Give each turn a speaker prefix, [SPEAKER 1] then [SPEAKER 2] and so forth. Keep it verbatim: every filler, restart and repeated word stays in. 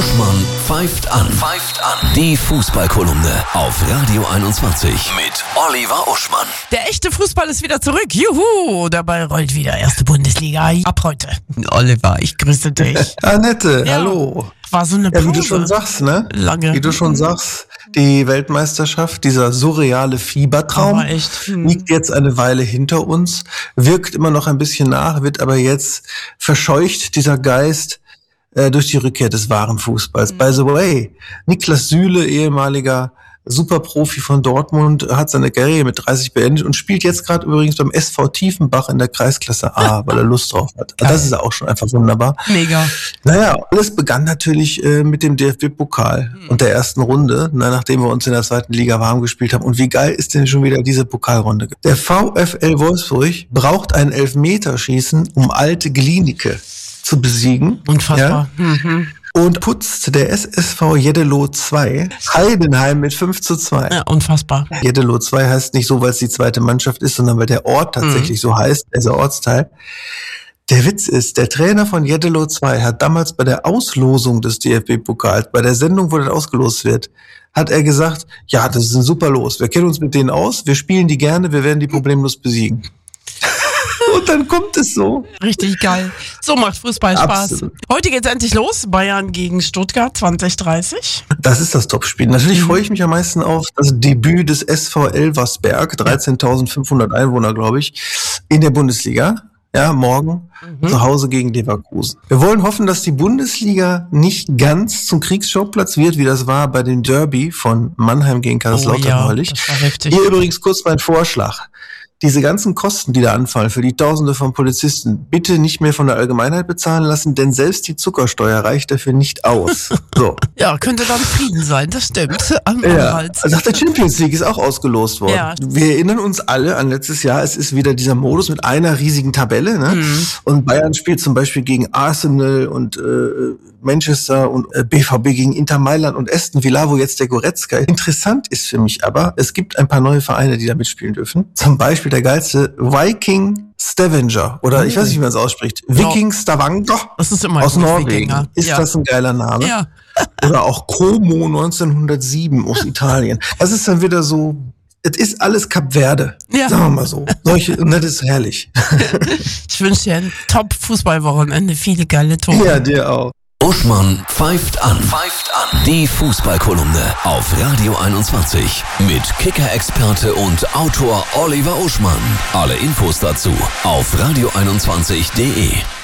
[SPEAKER 1] Uschmann pfeift an. Pfeift an. Die Fußballkolumne auf Radio einundzwanzig mit Oliver Uschmann.
[SPEAKER 2] Der echte Fußball ist wieder zurück. Juhu! Dabei rollt wieder erste Bundesliga ab heute. Oliver, ich grüße dich.
[SPEAKER 3] Annette,
[SPEAKER 2] Ja.
[SPEAKER 3] hallo.
[SPEAKER 2] War so eine
[SPEAKER 3] Ja,
[SPEAKER 2] Pause.
[SPEAKER 3] wie du schon sagst, ne?
[SPEAKER 2] Lange.
[SPEAKER 3] Wie du schon sagst, die Weltmeisterschaft, dieser surreale Fiebertraum,
[SPEAKER 2] Aber echt. Hm.
[SPEAKER 3] liegt jetzt eine Weile hinter uns, wirkt immer noch ein bisschen nach, wird aber jetzt verscheucht, dieser Geist, äh, durch die Rückkehr des wahren Fußballs.
[SPEAKER 2] Mhm.
[SPEAKER 3] By the way, Niklas Süle, ehemaliger Superprofi von Dortmund, hat seine Karriere mit dreißig beendet und spielt jetzt gerade übrigens beim S V Tiefenbach in der Kreisklasse A, weil er Lust drauf hat.
[SPEAKER 2] Geil.
[SPEAKER 3] Das ist auch schon einfach wunderbar.
[SPEAKER 2] Mega.
[SPEAKER 3] Naja, alles begann natürlich äh, mit dem D F B-Pokal
[SPEAKER 2] Hm.
[SPEAKER 3] und der ersten Runde, na, nachdem wir uns in der zweiten Liga warm gespielt haben. Und wie geil ist denn schon wieder diese Pokalrunde? Der VfL Wolfsburg braucht ein Elfmeterschießen, um alte Glienicke zu besiegen.
[SPEAKER 2] Unfassbar. Mhm.
[SPEAKER 3] Und putzt der S S V Jeddelo zwei Heidenheim mit fünf zu zwei.
[SPEAKER 2] Ja, unfassbar.
[SPEAKER 3] Jeddelo zwei heißt nicht so, weil es die zweite Mannschaft ist, sondern weil der Ort tatsächlich so heißt, also Ortsteil. Der Witz ist, der Trainer von Jeddelo zwei hat damals bei der Auslosung des D F B-Pokals, bei der Sendung, wo das ausgelost wird, hat er gesagt, ja, das ist ein super Los. Wir kennen uns mit denen aus, wir spielen die gerne, wir werden die problemlos besiegen. Und dann kommt es so.
[SPEAKER 2] Richtig geil. So macht Fußball Spaß.
[SPEAKER 3] Absolut.
[SPEAKER 2] Heute geht's endlich los. Bayern gegen Stuttgart zwanzig dreißig.
[SPEAKER 3] Das ist das Topspiel. Natürlich freue ich mich am meisten auf das Debüt des S V Elversberg, dreizehntausendfünfhundert Einwohner, glaube ich, in der Bundesliga. Ja, morgen
[SPEAKER 2] Mhm.
[SPEAKER 3] zu Hause gegen Leverkusen. Wir wollen hoffen, dass die Bundesliga nicht ganz zum Kriegsschauplatz wird, wie das war bei dem Derby von Mannheim gegen Kaiserslautern
[SPEAKER 2] Oh ja,
[SPEAKER 3] neulich.
[SPEAKER 2] das war heftig.
[SPEAKER 3] Hier übrigens kurz mein Vorschlag. Diese ganzen Kosten, die da anfallen für die Tausende von Polizisten, bitte nicht mehr von der Allgemeinheit bezahlen lassen, denn selbst die Zuckersteuer reicht dafür nicht aus. So.
[SPEAKER 2] Ja, könnte dann Frieden sein, das stimmt. Am
[SPEAKER 3] Ja,
[SPEAKER 2] Anhalt.
[SPEAKER 3] also nach der Champions League ist auch ausgelost worden.
[SPEAKER 2] Ja.
[SPEAKER 3] Wir erinnern uns alle an letztes Jahr, es ist wieder dieser Modus mit einer riesigen Tabelle, ne?
[SPEAKER 2] Mhm.
[SPEAKER 3] Und Bayern spielt zum Beispiel gegen Arsenal und äh, Manchester und äh, B V B gegen Inter Mailand und Aston Villa, wo jetzt der Goretzka ist. Interessant ist für mich aber, es gibt ein paar neue Vereine, die da mitspielen dürfen. Zum Beispiel der geilste Viking Stavanger oder ich weiß nicht, wie man es ausspricht. Viking Stavanger
[SPEAKER 2] Das ist immer
[SPEAKER 3] aus
[SPEAKER 2] gut,
[SPEAKER 3] Norwegen.
[SPEAKER 2] Wikinger.
[SPEAKER 3] Ist
[SPEAKER 2] Ja.
[SPEAKER 3] das ein geiler Name?
[SPEAKER 2] Ja.
[SPEAKER 3] Oder auch Como neunzehnhundertsieben aus Italien. Das ist dann wieder so, es ist alles Kap Verde,
[SPEAKER 2] Ja.
[SPEAKER 3] sagen wir mal so. Solche, und das ist herrlich.
[SPEAKER 2] Ich wünsche dir ein Top-Fußballwochenende, viele geile Tore.
[SPEAKER 3] Ja, dir auch.
[SPEAKER 1] Uschmann pfeift an. Pfeift an. Die Fußballkolumne auf Radio einundzwanzig mit Kicker-Experte und Autor Oliver Uschmann. Alle Infos dazu auf radio einundzwanzig punkt de.